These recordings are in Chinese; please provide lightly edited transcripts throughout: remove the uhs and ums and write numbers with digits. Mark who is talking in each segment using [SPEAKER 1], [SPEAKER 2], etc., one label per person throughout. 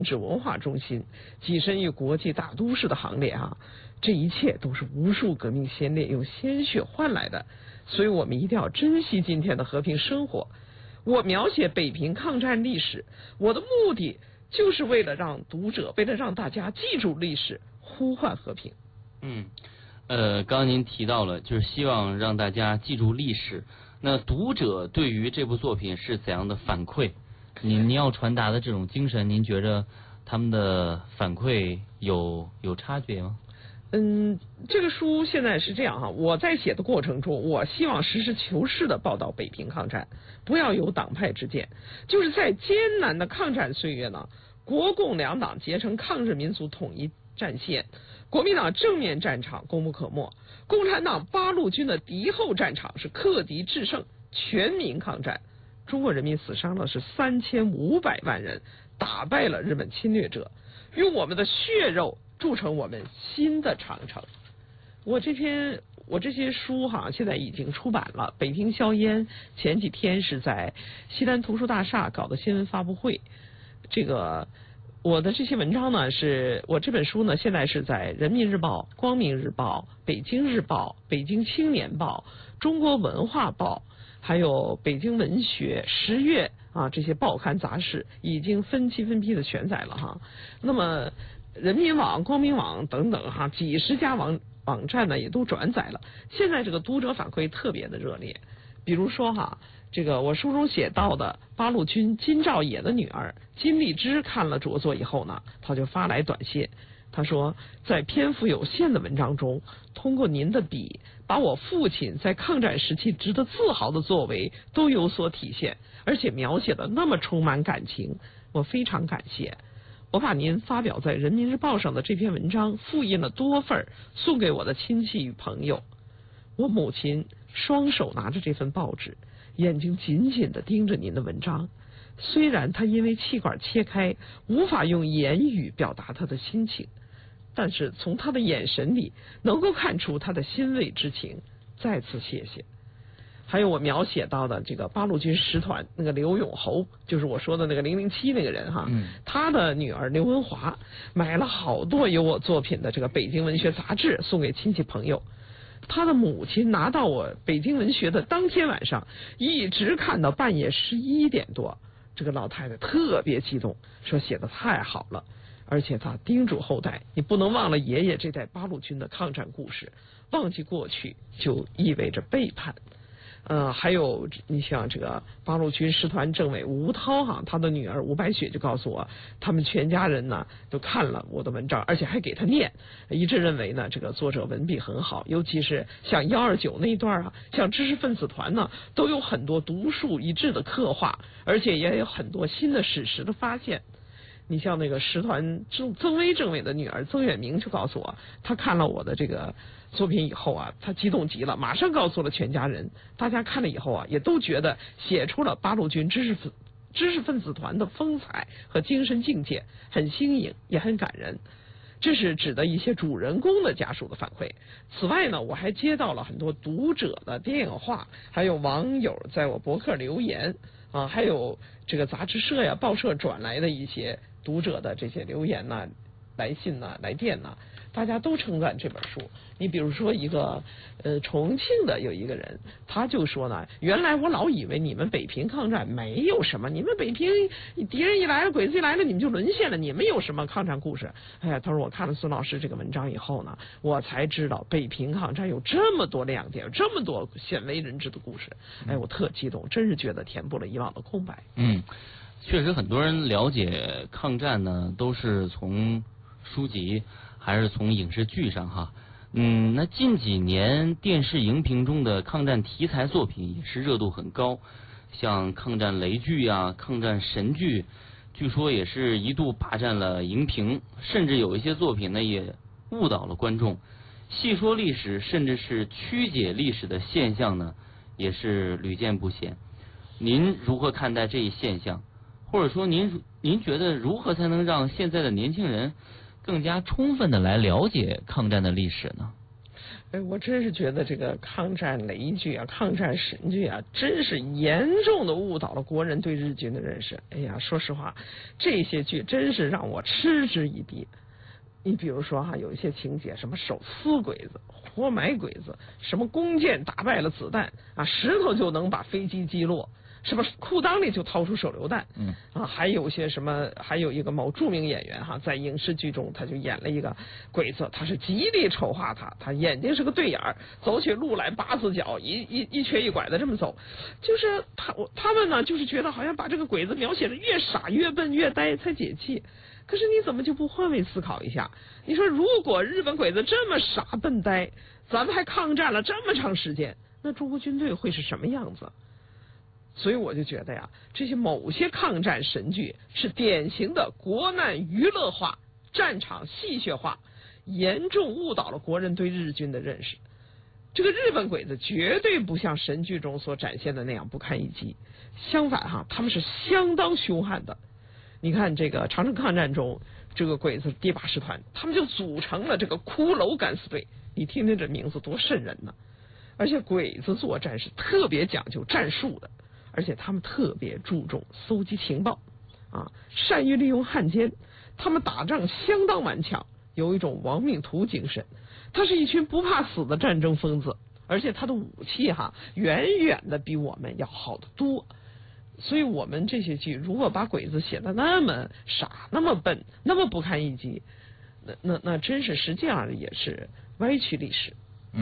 [SPEAKER 1] 治文化中心，跻身于国际大都市的行列啊！这一切都是无数革命先烈用鲜血换来的，所以我们一定要珍惜今天的和平生活。我描写北平抗战历史，我的目的就是为了让读者，为了让大家记住历史，呼唤和平。
[SPEAKER 2] 刚刚您提到了，就是希望让大家记住历史。那读者对于这部作品是怎样的反馈？您要传达的这种精神，您觉着他们的反馈有差别吗？
[SPEAKER 1] 这个书现在是这样哈，我在写的过程中，我希望实事求是的报道北平抗战，不要有党派之见。就是在艰难的抗战岁月呢，国共两党结成抗日民族统一战线，国民党正面战场功不可没，共产党八路军的敌后战场是克敌制胜，全民抗战。中国人民死伤了是3500万人，打败了日本侵略者，用我们的血肉铸成我们新的长城。我这些书哈，现在已经出版了。北平硝烟前几天是在西单图书大厦搞的新闻发布会。我的这些文章呢，我这本书呢，现在是在人民日报、光明日报、北京日报、北京青年报、中国文化报，还有北京文学、十月啊这些报刊杂志已经分期分批的全载了哈。那么人民网、光明网等等哈，几十家网站呢也都转载了。现在这个读者反馈特别的热烈，比如说哈，这个我书中写到的八路军金兆野的女儿金丽芝看了着作以后呢，她就发来短信，她说在篇幅有限的文章中，通过您的笔，把我父亲在抗战时期值得自豪的作为都有所体现，而且描写的那么充满感情，我非常感谢。我把您发表在人民日报上的这篇文章复印了多份，送给我的亲戚与朋友。我母亲双手拿着这份报纸，眼睛紧紧地盯着您的文章，虽然她因为气管切开无法用言语表达她的心情，但是从她的眼神里能够看出她的欣慰之情，再次谢谢。还有我描写到的这个八路军师团那个刘永侯，就是我说的那个007那个人哈，他的女儿刘文华买了好多有我作品的这个北京文学杂志送给亲戚朋友。他的母亲拿到我北京文学的当天晚上，一直看到半夜11点多。这个老太太特别激动，说写得太好了，而且她叮嘱后代，你不能忘了爷爷这代八路军的抗战故事，忘记过去就意味着背叛。还有你像这个八路军师团政委吴涛哈，他的女儿吴白雪就告诉我，他们全家人呢都看了我的文章，而且还给他念，一致认为呢这个作者文笔很好，尤其是像129那一段啊，像知识分子团呢都有很多独树一帜的刻画，而且也有很多新的史实的发现。你像那个师团曾威政委的女儿曾远明就告诉我，她看了我的这个作品以后啊，她激动极了，马上告诉了全家人。大家看了以后啊，也都觉得写出了八路军知识分子团的风采和精神境界，很新颖，也很感人。这是指的一些主人公的家属的反馈。此外呢，我还接到了很多读者的电话，还有网友在我博客留言啊，还有这个杂志社呀、报社转来的一些读者的这些留言呐、来信呐、来电呐，大家都称赞这本书。你比如说一个重庆的有一个人，他就说呢，原来我老以为你们北平抗战没有什么，你们北平敌人一来了，鬼子一来了，你们就沦陷了，你们有什么抗战故事？哎呀，他说我看了孙老师这个文章以后呢，我才知道北平抗战有这么多亮点，有这么多鲜为人知的故事。哎，我特激动，真是觉得填补了以往的空白。
[SPEAKER 2] 确实很多人了解抗战呢，都是从书籍还是从影视剧上哈。那近几年电视荧屏中的抗战题材作品也是热度很高，像抗战雷剧啊、抗战神剧，据说也是一度霸占了荧屏，甚至有一些作品呢也误导了观众。细说历史，甚至是曲解历史的现象呢，也是屡见不鲜。您如何看待这一现象？或者说您觉得如何才能让现在的年轻人更加充分的来了解抗战的历史呢？
[SPEAKER 1] 哎，我真是觉得这个抗战雷剧啊、抗战神剧啊，真是严重的误导了国人对日军的认识。哎呀，说实话，这些剧真是让我嗤之以鼻。你比如说哈，有一些情节，什么手撕鬼子、活埋鬼子，什么弓箭打败了子弹啊，石头就能把飞机击落。什么裤裆里就掏出手榴弹，还有些什么，还有一个某著名演员哈，在影视剧中他就演了一个鬼子，他是极力丑化他眼睛是个对眼儿，走起路来八字脚，一瘸一拐的这么走，就是他们呢，就是觉得好像把这个鬼子描写的越傻越笨越呆才解气。可是你怎么就不换位思考一下？你说如果日本鬼子这么傻笨呆，咱们还抗战了这么长时间，那中国军队会是什么样子？所以我就觉得呀，这些某些抗战神剧是典型的国难娱乐化、战场戏谑化，严重误导了国人对日军的认识。这个日本鬼子绝对不像神剧中所展现的那样不堪一击，相反哈，他们是相当凶悍的。你看这个长城抗战中，这个鬼子第8师团，他们就组成了这个骷髅敢死队，你听听这名字多瘆人呢！而且鬼子作战是特别讲究战术的。而且他们特别注重搜集情报，善于利用汉奸，他们打仗相当顽强，有一种亡命徒精神。他是一群不怕死的战争疯子，而且他的武器远远的比我们要好得多。所以我们这些剧如果把鬼子写得那么傻、那么笨、那么不堪一击，那真是实际上也是歪曲历史。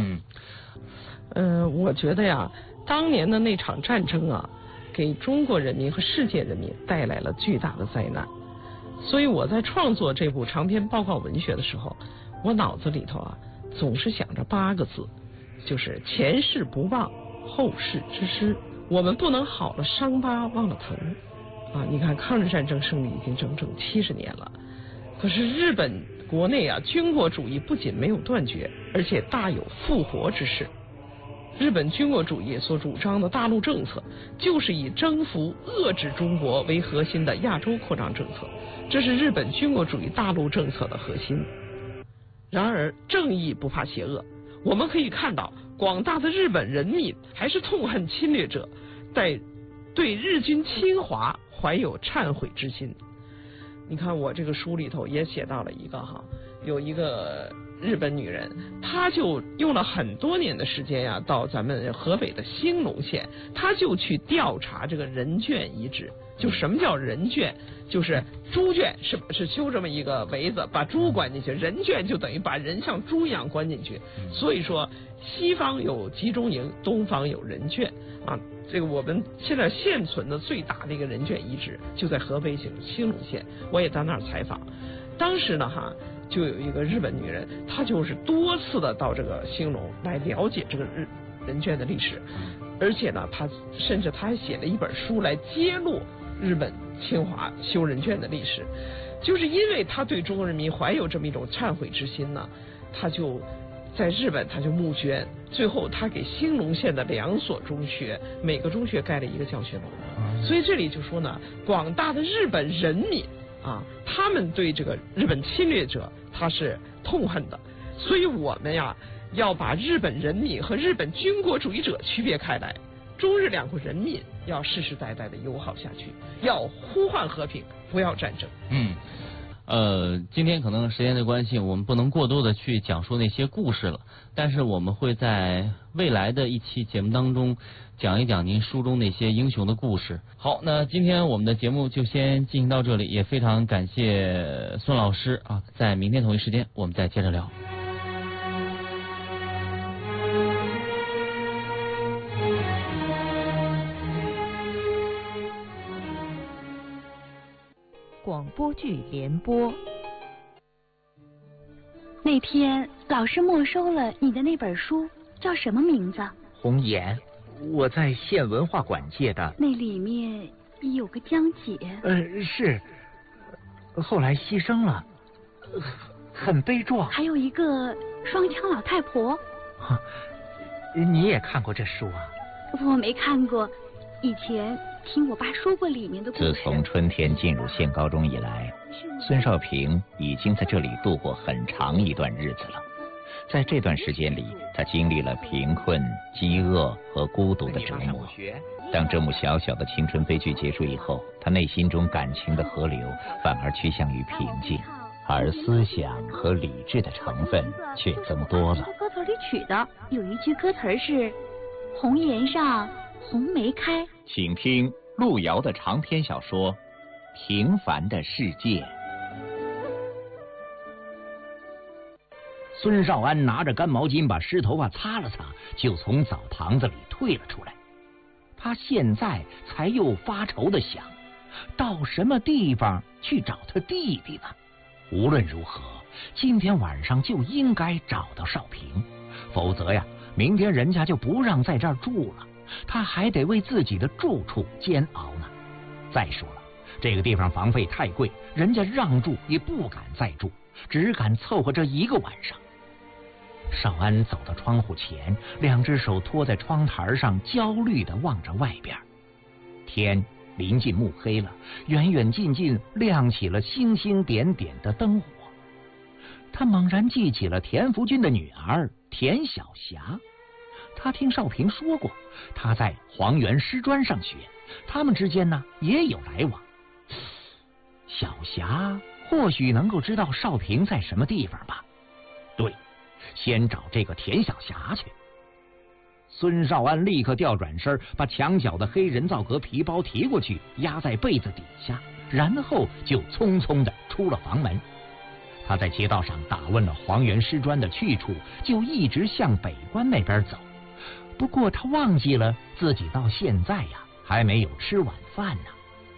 [SPEAKER 1] 我觉得呀，当年的那场战争啊，给中国人民和世界人民带来了巨大的灾难。所以我在创作这部长篇报告文学的时候，我脑子里头总是想着8个字，就是前事不忘，后事之师。我们不能好了伤疤忘了疼你看抗日战争胜利已经整整70年了，可是日本国内军国主义不仅没有断绝，而且大有复活之势。日本军国主义所主张的大陆政策，就是以征服、遏制中国为核心的亚洲扩张政策，这是日本军国主义大陆政策的核心。然而，正义不怕邪恶，我们可以看到，广大的日本人民还是痛恨侵略者，对日军侵华怀有忏悔之心。你看我这个书里头也写到了一个有一个日本女人，她就用了很多年的时间到咱们河北的兴隆县，她就去调查这个人圈遗址。就什么叫人圈？就是猪圈，是修这么一个围子，把猪关进去，人圈就等于把人像猪一样关进去。所以说，西方有集中营，东方有人圈这个我们现在现存的最大的一个人圈遗址就在河北省兴隆县，我也在那儿采访。当时呢就有一个日本女人，她就是多次的到这个兴隆来了解这个人圈的历史，而且呢，她甚至还写了一本书来揭露日本侵华修人圈的历史。就是因为她对中国人民怀有这么一种忏悔之心呢，她就在日本他就募捐，最后他给兴隆县的2所中学，每个中学盖了一个教学楼。所以这里就说呢，广大的日本人民他们对这个日本侵略者他是痛恨的。所以我们要把日本人民和日本军国主义者区别开来，中日2国人民要世世代代的友好下去，要呼唤和平，不要战争。
[SPEAKER 2] 今天可能时间的关系，我们不能过多的去讲述那些故事了，但是我们会在未来的一期节目当中讲一讲您书中那些英雄的故事。好，那今天我们的节目就先进行到这里，也非常感谢孙老师在明天同一时间我们再接着聊。
[SPEAKER 3] 广播剧联播。
[SPEAKER 4] 那天老师没收了你的那本书，叫什么名字？
[SPEAKER 5] 红颜，我在县文化馆借的。
[SPEAKER 4] 那里面有个江姐。
[SPEAKER 5] 是，后来牺牲了，很悲壮。
[SPEAKER 4] 还有一个双枪老太婆。
[SPEAKER 5] 你也看过这书啊？
[SPEAKER 4] 我没看过，以前听我爸说过里面的故事。
[SPEAKER 5] 自从春天进入县高中以来，孙少平已经在这里度过很长一段日子了。
[SPEAKER 6] 在这段时间里，他经历了贫困、饥饿和孤独的折磨。当这幕小小的青春悲剧结束以后，他内心中感情的河流反而趋向于平静，而思想和理智的成分却增多了。
[SPEAKER 4] 歌词里取的有一句歌词是“红颜上红梅开”。
[SPEAKER 6] 请听路遥的长篇小说《平凡的世界》。
[SPEAKER 5] 孙少安拿着干毛巾把湿头发擦了擦，就从澡堂子里退了出来。他现在才又发愁的想，到什么地方去找他弟弟呢？无论如何，今天晚上就应该找到少平，否则呀，明天人家就不让在这儿住了，他还得为自己的住处煎熬呢。再说了，这个地方房费太贵，人家让住也不敢再住，只敢凑合这一个晚上。少安走到窗户前，两只手托在窗台上，焦虑地望着外边。天临近暮黑了，远远近近亮起了星星点点的灯火。他猛然记起了田福军的女儿田晓霞，他听少平说过，他在黄原师专上学，他们之间呢也有来往。晓霞或许能够知道少平在什么地方吧？对，先找这个田晓霞去。孙少安立刻调转身，把墙角的黑人造革皮包提过去，压在被子底下，然后就匆匆地出了房门。他在街道上打问了黄原师专的去处，就一直向北关那边走。不过他忘记了自己到现在呀还没有吃晚饭呢。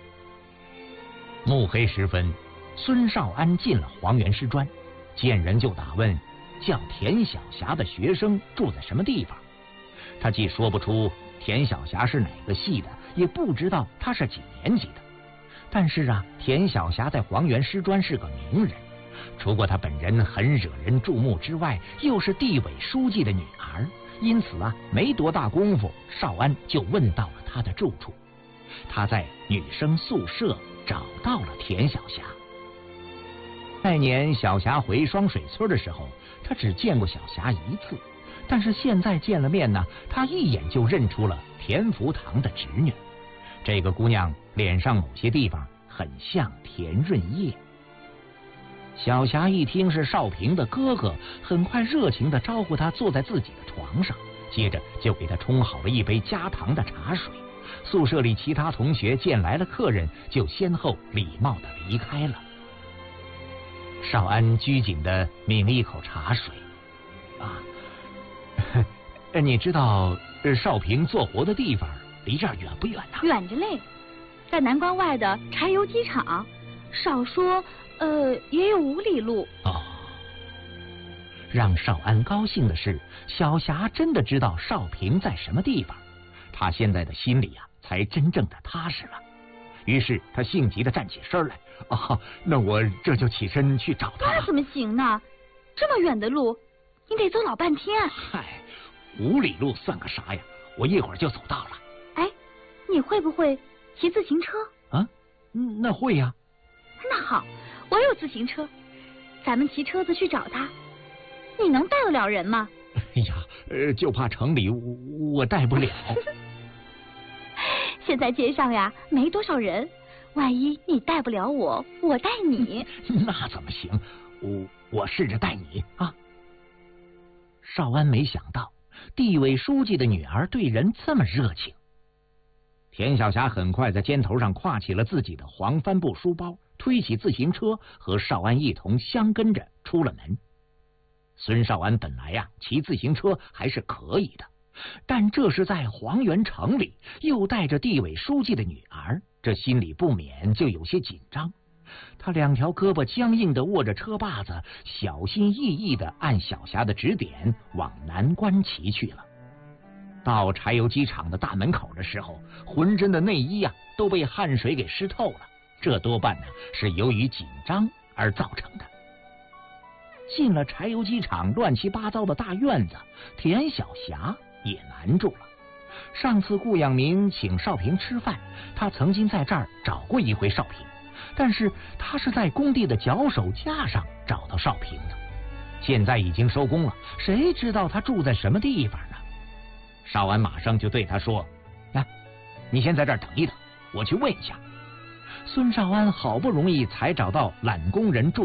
[SPEAKER 5] 暮黑时分，孙少安进了黄原师专，见人就打问叫田晓霞的学生住在什么地方。他既说不出田晓霞是哪个系的，也不知道她是几年级的。但是啊，田晓霞在黄原师专是个名人，除过她本人很惹人注目之外，又是地委书记的女儿，因此啊，没多大功夫，少安就问到了她的住处。他在女生宿舍找到了田晓霞。那年小霞回双水村的时候，他只见过小霞一次，但是现在见了面呢，他一眼就认出了田福堂的侄女。这个姑娘脸上某些地方很像田润叶。小霞一听是少平的哥哥，很快热情地招呼他坐在自己的床上，接着就给他冲好了一杯加糖的茶水。宿舍里其他同学见来了客人，就先后礼貌地离开了。少安拘谨地抿了一口茶水。你知道少平做活的地方离这儿远不远呢？
[SPEAKER 4] 远着嘞，在南关外的柴油机厂，少说也有5里路。
[SPEAKER 5] 哦，让少安高兴的是，小霞真的知道少平在什么地方，他现在的心里才真正的踏实了。于是他性急地站起身来，那我这就起身去找他。
[SPEAKER 4] 那怎么行呢？这么远的路，你得走老半天。
[SPEAKER 5] 嗨，5里路算个啥呀？我一会儿就走到了。
[SPEAKER 4] 哎，你会不会骑自行车？
[SPEAKER 5] 那会呀。
[SPEAKER 4] 那好，我有自行车，咱们骑车子去找他。你能带得了人吗？
[SPEAKER 5] 哎呀，就怕城里我带不了。
[SPEAKER 4] 现在街上呀没多少人，万一你带不了我，我带你。
[SPEAKER 5] 那怎么行？我试着带你啊。少安没想到地委书记的女儿对人这么热情。田晓霞很快在肩头上挎起了自己的黄帆布书包，推起自行车，和少安一同相跟着出了门。孙少安本来骑自行车还是可以的，但这是在黄原城里，又带着地委书记的女儿，这心里不免就有些紧张。他2条胳膊僵硬地握着车把子，小心翼翼地按小霞的指点往南关骑去了。到柴油机厂的大门口的时候，浑身的内衣都被汗水给湿透了，这多半是由于紧张而造成的。进了柴油机厂乱七八糟的大院子，田晓霞也难住了。上次顾养民请少平吃饭，他曾经在这儿找过一回少平，但是他是在工地的脚手架上找到少平的。 现在已经收工了，谁知道他住在什么地方呢？少安马上就对他说：“来，你先在这儿等一等，我去问一下。”孙少安好不容易才找到懒工人住